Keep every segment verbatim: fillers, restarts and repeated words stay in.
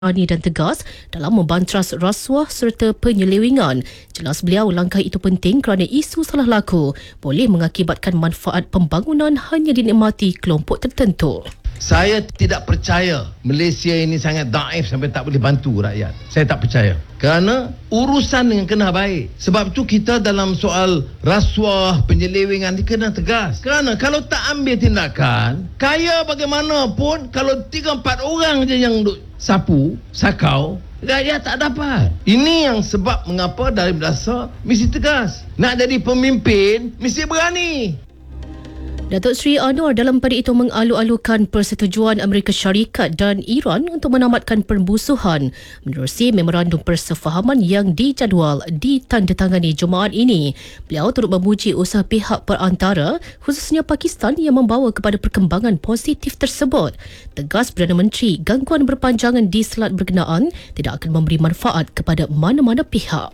berani dan tegas dalam membantras rasuah serta penyelewengan. Jelas beliau langkah itu penting kerana isu salah laku boleh mengakibatkan manfaat pembangunan hanya dinikmati kelompok tertentu. Saya tidak percaya Malaysia ini sangat daif sampai tak boleh bantu rakyat. Saya tak percaya. Kerana urusan yang kena baik. Sebab tu kita dalam soal rasuah, penyelewengan ni kena tegas. Kerana kalau tak ambil tindakan, kaya bagaimanapun, kalau tiga empat orang je yang duk sapu, sakau, rakyat tak dapat. Ini yang sebab mengapa dari dasar mesti tegas. Nak jadi pemimpin, mesti berani. Datuk Seri Anwar dalam pada itu mengalu-alukan persetujuan Amerika Syarikat dan Iran untuk menamatkan permusuhan menerusi memorandum persefahaman yang dijadual ditandatangani Jumaat ini. Beliau turut memuji usaha pihak perantara khususnya Pakistan yang membawa kepada perkembangan positif tersebut. Tegas Perdana Menteri, gangguan berpanjangan di selat berkenaan tidak akan memberi manfaat kepada mana-mana pihak.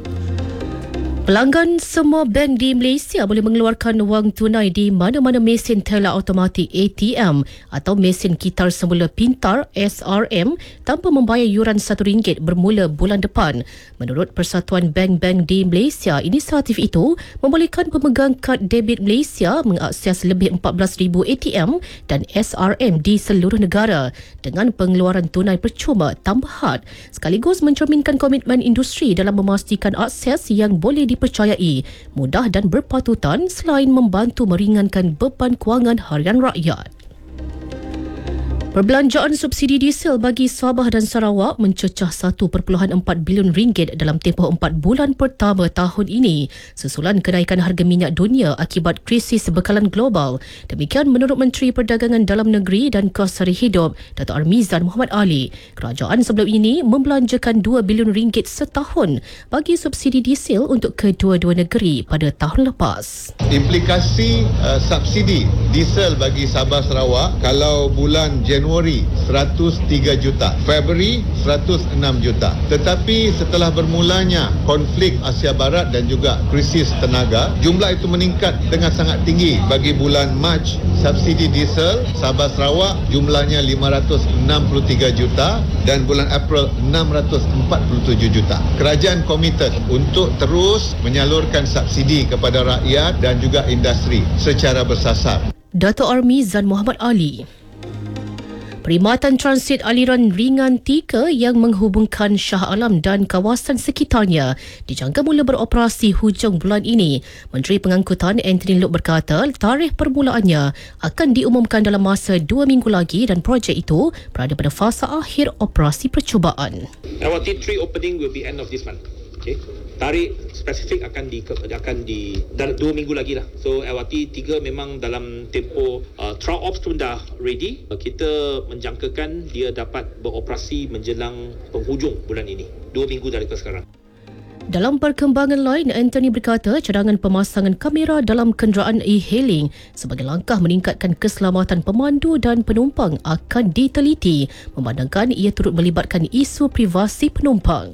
Pelanggan semua bank di Malaysia boleh mengeluarkan wang tunai di mana-mana mesin teller automatik A T M atau mesin kitar semula pintar S R M tanpa membayar yuran satu ringgit bermula bulan depan. Menurut Persatuan Bank-Bank di Malaysia, inisiatif itu membolehkan pemegang kad debit Malaysia mengakses lebih empat belas ribu A T M dan S R M di seluruh negara dengan pengeluaran tunai percuma tambahan, sekaligus mencerminkan komitmen industri dalam memastikan akses yang boleh di dipercayai, mudah dan berpatutan selain membantu meringankan beban kewangan harian rakyat. Perbelanjaan subsidi diesel bagi Sabah dan Sarawak mencecah satu perpuluhan empat bilion ringgit dalam tempoh empat bulan pertama tahun ini susulan kenaikan harga minyak dunia akibat krisis bekalan global. Demikian menurut Menteri Perdagangan Dalam Negeri dan Kos Sari Hidup Datuk Armizan Muhammad Ali. Kerajaan sebelum ini membelanjakan dua bilion ringgit setahun bagi subsidi diesel untuk kedua-dua negeri pada tahun lepas. Implikasi uh, subsidi diesel bagi Sabah Sarawak kalau bulan Januari seratus tiga juta, Februari seratus enam juta. Tetapi setelah bermulanya konflik Asia Barat dan juga krisis tenaga, jumlah itu meningkat dengan sangat tinggi. Bagi bulan Mac, subsidi diesel Sabah Sarawak jumlahnya lima ratus enam puluh tiga juta dan bulan April enam ratus empat puluh tujuh juta. Kerajaan komited untuk terus menyalurkan subsidi kepada rakyat dan juga industri secara bersasar. Datuk Armizan Muhammad Ali. Perkhidmatan transit aliran ringan tiga yang menghubungkan Shah Alam dan kawasan sekitarnya dijangka mula beroperasi hujung bulan ini. Menteri Pengangkutan Anthony Loke berkata tarikh permulaannya akan diumumkan dalam masa dua minggu lagi dan projek itu berada pada fasa akhir operasi percubaan. L R T three opening will be end of this month. Okay. Tarikh spesifik akan di akan di dalam dua minggu lagi lah. So L R T tiga memang dalam tempoh uh, trial ops pun dah ready. Kita menjangkakan dia dapat beroperasi menjelang penghujung bulan ini. Dua minggu dari sekarang. Dalam perkembangan lain, Anthony berkata cadangan pemasangan kamera dalam kenderaan e-hailing sebagai langkah meningkatkan keselamatan pemandu dan penumpang akan diteliti memandangkan ia turut melibatkan isu privasi penumpang.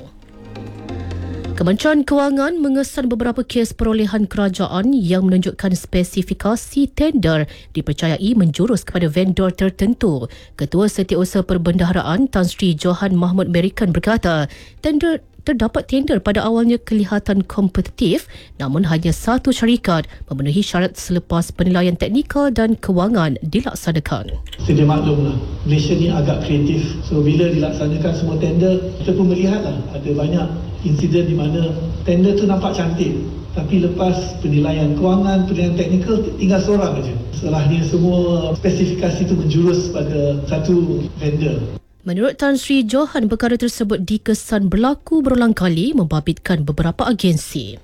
Kementerian Kewangan mengesan beberapa kes perolehan kerajaan yang menunjukkan spesifikasi tender dipercayai menjurus kepada vendor tertentu. Ketua Setiausaha Perbendaharaan Tan Sri Johan Mahmud Merican berkata, tender terdapat tender pada awalnya kelihatan kompetitif namun hanya satu syarikat memenuhi syarat selepas penilaian teknikal dan kewangan dilaksanakan. Sedia maklumlah, Malaysia ni agak kreatif. So bila dilaksanakan semua tender, kita pun melihatlah ada banyak insiden di mana tender tu nampak cantik tapi lepas penilaian kewangan, penilaian teknikal tinggal seorang saja. Setelahnya semua spesifikasi itu menjurus pada satu vendor. Menurut Tan Sri Johan, perkara tersebut dikesan berlaku berulang kali membabitkan beberapa agensi.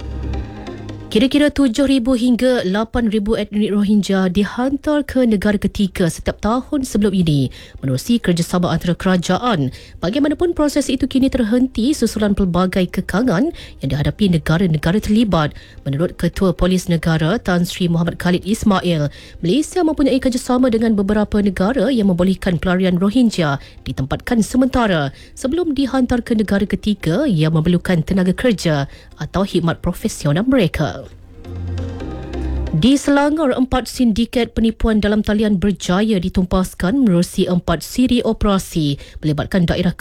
Kira-kira tujuh ribu hingga lapan ribu etnik Rohingya dihantar ke negara ketiga setiap tahun sebelum ini menerusi kerjasama antara kerajaan. Bagaimanapun proses itu kini terhenti susulan pelbagai kekangan yang dihadapi negara-negara terlibat. Menurut Ketua Polis Negara Tan Sri Muhammad Khalid Ismail, Malaysia mempunyai kerjasama dengan beberapa negara yang membolehkan pelarian Rohingya ditempatkan sementara sebelum dihantar ke negara ketiga yang memerlukan tenaga kerja atau khidmat profesional mereka. Di Selangor, empat sindiket penipuan dalam talian berjaya ditumpaskan menerusi empat siri operasi melibatkan daerah